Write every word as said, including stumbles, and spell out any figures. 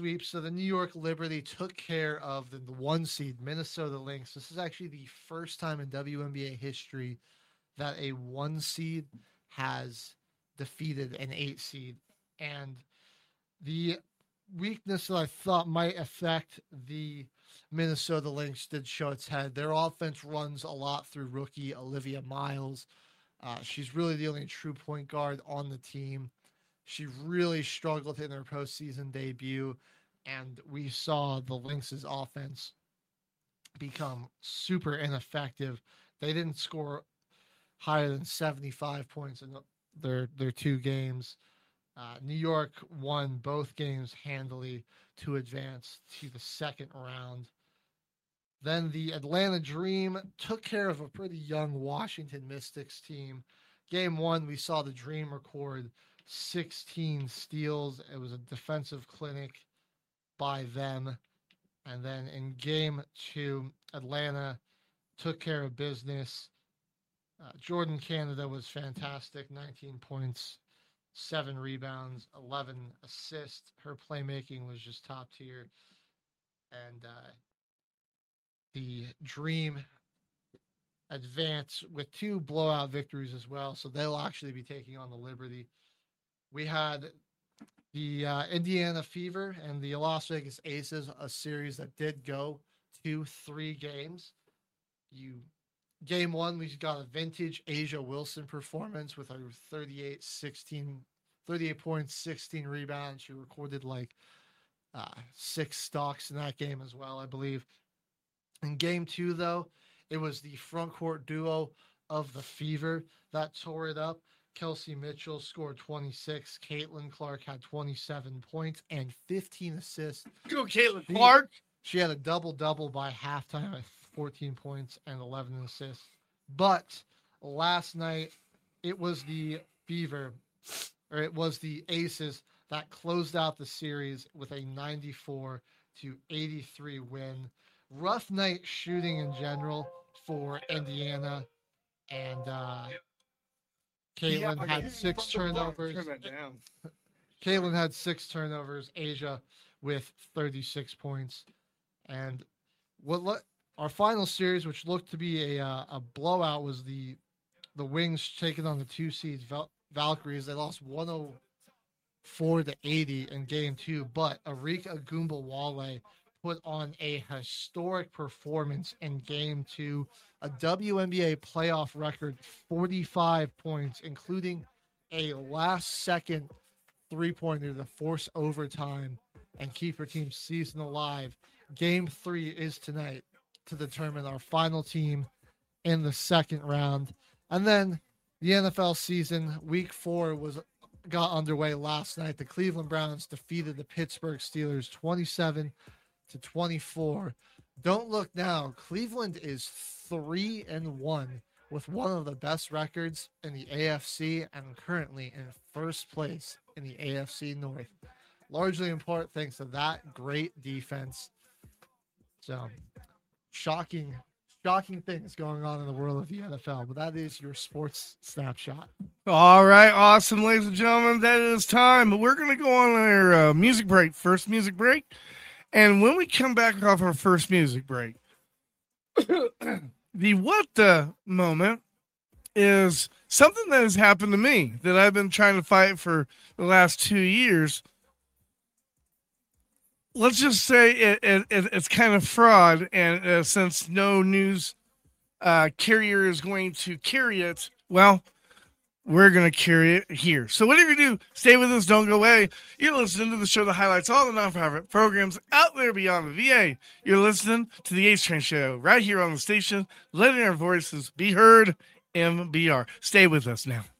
sweep. So the New York Liberty took care of the, the one seed Minnesota Lynx. This is actually the first time in W N B A history that a one seed has defeated an eight seed. And the weakness that I thought might affect the Minnesota Lynx did show its head. Their offense runs a lot through rookie Olivia Miles. Uh, she's really the only true point guard on the team. She really struggled in her postseason debut, and we saw the Lynx's offense become super ineffective. They didn't score higher than seventy-five points in their, their two games. Uh, New York won both games handily to advance to the second round. Then the Atlanta Dream took care of a pretty young Washington Mystics team. Game one, we saw the Dream record sixteen steals. It was a defensive clinic by them. And then in game two, Atlanta took care of business. Uh, Jordan Canada was fantastic, nineteen points, seven rebounds, eleven assists. Her playmaking was just top tier. And uh, the Dream advance with two blowout victories as well. So they'll actually be taking on the Liberty. We had the uh, Indiana Fever and the Las Vegas Aces, a series that did go to three games. You game one, we got a vintage Asia Wilson performance with a thirty-eight sixteen, thirty-eight points, sixteen rebounds. She recorded like uh, six stocks in that game as well, I believe. In game two, though, it was the front court duo of the Fever that tore it up. Kelsey Mitchell scored twenty-six. Caitlin Clark had twenty-seven points and fifteen assists. Go, Caitlin Clark. She had a double-double by halftime with fourteen points and eleven assists. But last night, it was the Fever, or it was the Aces that closed out the series with a ninety-four to eighty-three win. Rough night shooting in general for Indiana. And uh, Caitlin yeah, had six turnovers. Turn that down. Caitlin had six turnovers. Asia with thirty-six points. And what le- our final series, which looked to be a uh, a blowout, was the the Wings taking on the two seeds Val- Valkyries. They lost one oh four to eighty in game two, but Arika Gumbawale put on a historic performance in game two, a W N B A playoff record, forty-five points, including a last-second three-pointer to force overtime and keep her team's season alive. Game three is tonight to determine our final team in the second round. And then the N F L season, week four, was got underway last night. The Cleveland Browns defeated the Pittsburgh Steelers twenty-seven to twenty-four. Don't look now. Cleveland is three and one with one of the best records in the A F C and currently in first place in the A F C North. Largely in part thanks to that great defense. So, shocking, shocking things going on in the world of the N F L. But that is your sports snapshot. All right, awesome, ladies and gentlemen. That is time. But we're going to go on our uh, music break. First music break. And when we come back off our first music break, the what the moment is something that has happened to me that I've been trying to fight for the last two years. Let's just say it, it, it it's kind of fraud, and uh, since no news uh, carrier is going to carry it, well, we're going to carry it here. So whatever you do, stay with us. Don't go away. You're listening to the show that highlights all the nonprofit programs out there beyond the V A. You're listening to the H Train Show right here on the station, letting our voices be heard. M B R. Stay with us now.